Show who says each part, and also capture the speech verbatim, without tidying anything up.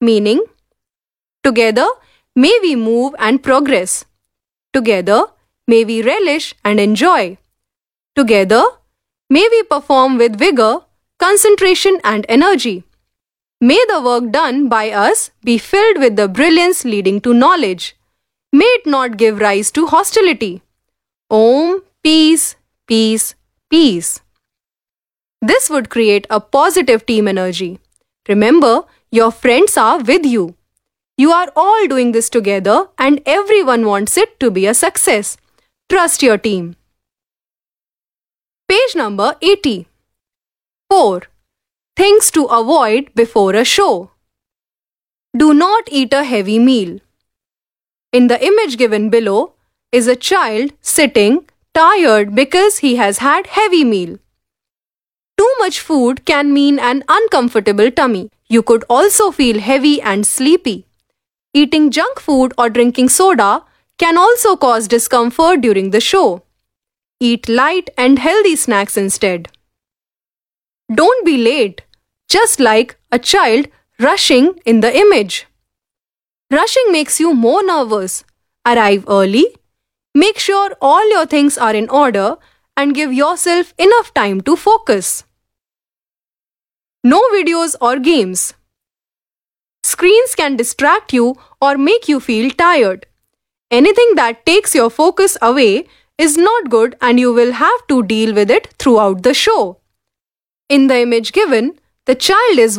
Speaker 1: meaning together may we move and progress. Together may we relish and enjoy. Together may we perform with vigor, concentration and energy. May the work done by us be filled with the brilliance leading to knowledge. May it not give rise to hostility. Om, peace, peace, peace. This would create a positive team energy. Remember, your friends are with you. You are all doing this together and everyone wants it to be a success. Trust your team. Page number eighty. four. Things to avoid before a show. Do not eat a heavy meal. In the image given below is a child sitting tired because he has had heavy meal. Too much food can mean an uncomfortable tummy. You could also feel heavy and sleepy. Eating junk food or drinking soda can also cause discomfort during the show. Eat light and healthy snacks instead. Don't be late, just like a child rushing in the image. Rushing makes you more nervous. Arrive early. Make sure all your things are in order and give yourself enough time to focus. No videos or games. Screens can distract you or make you feel tired. Anything that takes your focus away is not good and you will have to deal with it throughout the show. In the image given, the child is